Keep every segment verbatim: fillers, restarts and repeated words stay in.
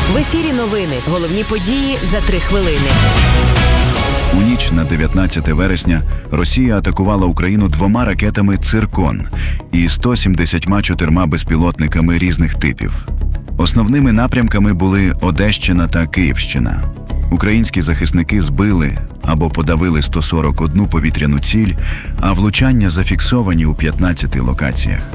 В ефірі новини. Головні події за три хвилини. У ніч на дев'ятнадцяте вересня Росія атакувала Україну двома ракетами «Циркон» і сто сімдесят чотири безпілотниками різних типів. Основними напрямками були Одещина та Київщина. Українські захисники збили або подавили сто сорок одну повітряну ціль, а влучання зафіксовані у п'ятнадцяти локаціях.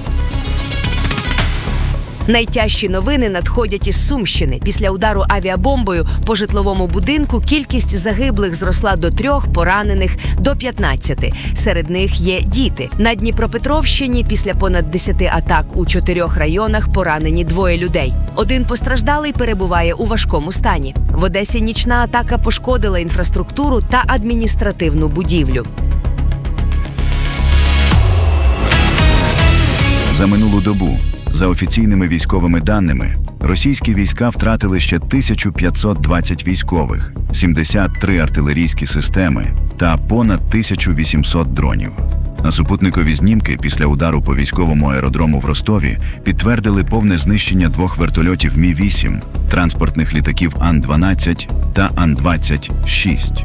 Найтяжчі новини надходять із Сумщини. Після удару авіабомбою по житловому будинку кількість загиблих зросла до трьох, поранених – до п'ятнадцяти. Серед них є діти. На Дніпропетровщині після понад десяти атак у чотирьох районах поранені двоє людей. Один постраждалий перебуває у важкому стані. В Одесі нічна атака пошкодила інфраструктуру та адміністративну будівлю. За минулу добу, за офіційними військовими даними, російські війська втратили ще тисячу п'ятсот двадцять військових, сімдесят три артилерійські системи та понад тисячу вісімсот дронів. А супутникові знімки після удару по військовому аеродрому в Ростові підтвердили повне знищення двох вертольотів Мі вісім, транспортних літаків Ан дванадцять та Ан двадцять шість.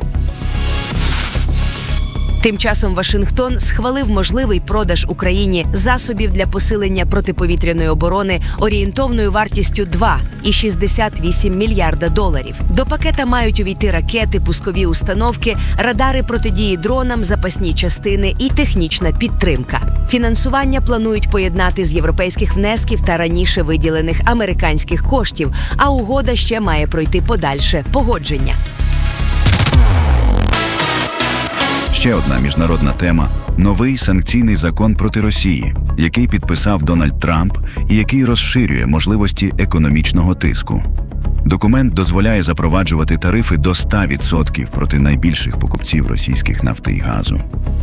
Тим часом Вашингтон схвалив можливий продаж Україні засобів для посилення протиповітряної оборони орієнтовною вартістю два цілих шістдесят вісім мільярда доларів. До пакета мають увійти ракети, пускові установки, радари протидії дронам, запасні частини і технічна підтримка. Фінансування планують поєднати з європейських внесків та раніше виділених американських коштів, а угода ще має пройти подальше погодження. Ще одна міжнародна тема – новий санкційний закон проти Росії, який підписав Дональд Трамп і який розширює можливості економічного тиску. Документ дозволяє запроваджувати тарифи до ста відсотків проти найбільших покупців російських нафти і газу.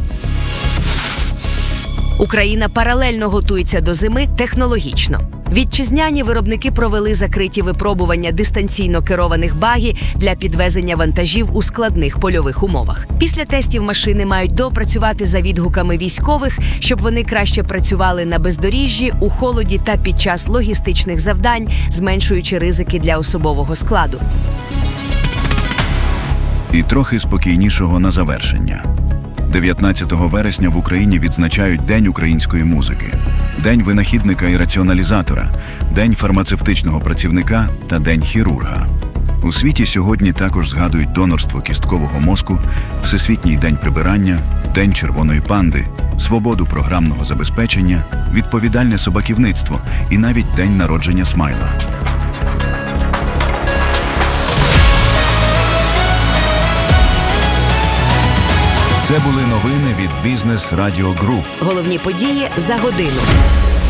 Україна паралельно готується до зими технологічно. Вітчизняні виробники провели закриті випробування дистанційно керованих багі для підвезення вантажів у складних польових умовах. Після тестів машини мають доопрацювати за відгуками військових, щоб вони краще працювали на бездоріжжі, у холоді та під час логістичних завдань, зменшуючи ризики для особового складу. І трохи спокійнішого на завершення. дев'ятнадцятого вересня в Україні відзначають День української музики, День винахідника і раціоналізатора, День фармацевтичного працівника та День хірурга. У світі сьогодні також згадують донорство кісткового мозку, Всесвітній день прибирання, День червоної панди, свободу програмного забезпечення, відповідальне собаківництво і навіть день народження Смайла. Це були новини від Бізнес Радіо Груп. Головні події за годину.